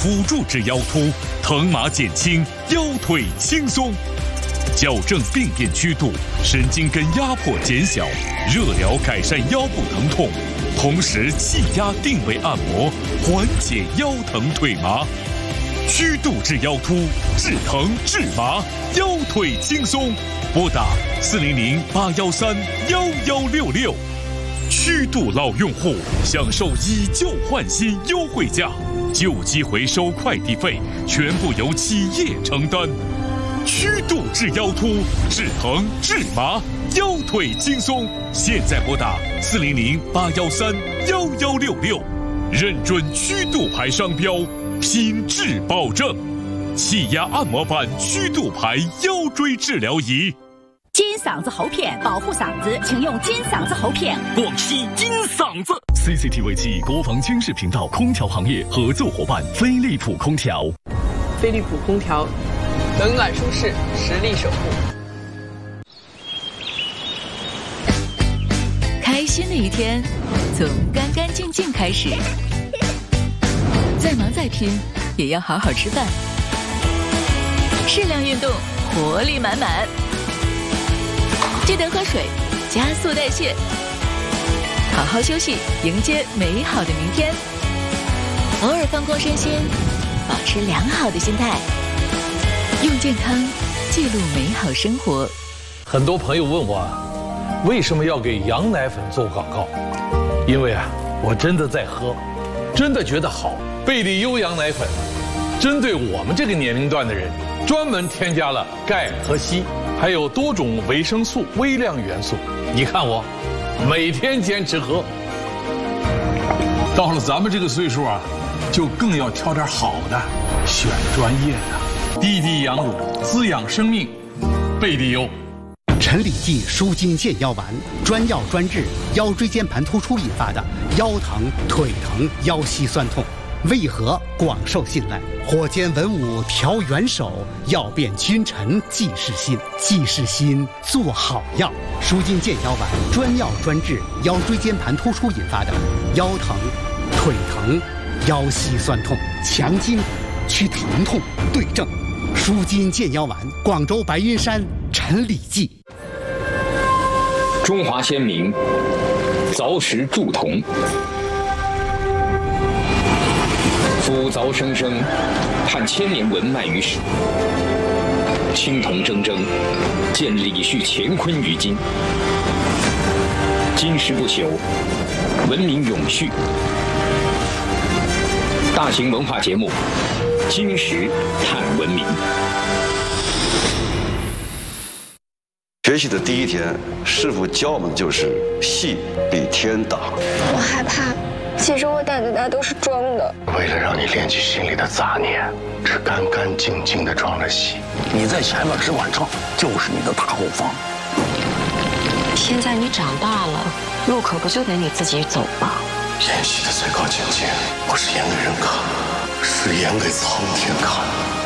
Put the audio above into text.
辅助治腰突，疼麻减轻，腰腿轻松。矫正病变曲度，神经根压迫减小，热疗改善腰部疼痛，同时气压定位按摩，缓解腰疼腿麻。曲度治腰突，治疼治麻，腰腿轻松。拨打400-813-1166。曲度老用户享受以旧换新优惠价，旧机回收快递费全部由企业承担。曲度治腰突，治疼治麻，腰腿轻松。现在拨打400-813-1166，认准曲度牌商标，品质保证。气压按摩板曲度牌腰椎治疗仪。 金嗓子喉片保护嗓子，请用金嗓子喉片。 广西金嗓子。CCTV 暨国防军事频道空调行业合作伙伴飞利浦空调。 飞利浦空调，冷暖舒适，实力守护。 开心的一天，从干干净净开始。再忙再拼，也要好好吃饭。适量运动，活力满满。记得喝水，加速代谢。好好休息，迎接美好的明天。偶尔放空身心，保持良好的心态，用健康记录美好生活。 很多朋友问我，为什么要给羊奶粉做广告？因为我真的在喝，真的觉得好。贝利优羊奶粉针对我们这个年龄段的人，专门添加了钙和硒，还有多种维生素、微量元素。你看我，每天坚持喝。 到了咱们这个岁数就更要挑点好的，选专业的。滴滴羊乳，滋养生命，贝利优。 陈李济舒筋健腰丸，专药专治腰椎间盘突出引发的腰疼、腿疼、腰膝酸痛。为何广受信赖？火尖文武调元首，药变君臣济世心。济世心做好药，舒筋健腰丸，专药专治腰椎间盘突出引发的腰疼、腿疼、腰膝酸痛，强筋骨，祛疼痛，对症。舒筋健腰丸，广州白云山陈李济。 中华先民凿石铸铜，夫凿生生，盼千年文脉于史。青铜铮铮，见李旭乾坤于今。金石不朽，文明永续。大型文化节目《金石探文明》。 学习的第一天，师傅教我们就是戏比天大。 我害怕，其实我胆子大都是装的。 为了让你练起心里的杂念，只干干净净的装了戏。你在前面只管唱，就是你的大后方。 现在你长大了，路可不就得你自己走吗？ 演戏的最高境界，不是演给人看，是演给苍天看。